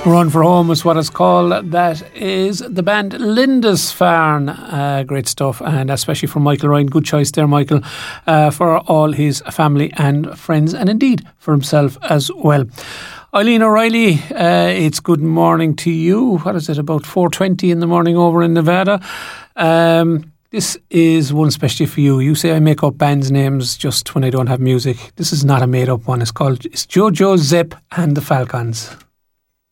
Run for Home is what it's called. That is the band Lindisfarne. Great stuff, and especially for Michael Ryan. Good choice there, Michael, for all his family and friends, and indeed for himself as well. Eileen O'Reilly, it's good morning to you. What is it, about 4:20 in the morning over in Nevada? This is one especially for you. You say I make up bands' names just when I don't have music. This is not a made up one. It's called Jojo Zep and the Falcons.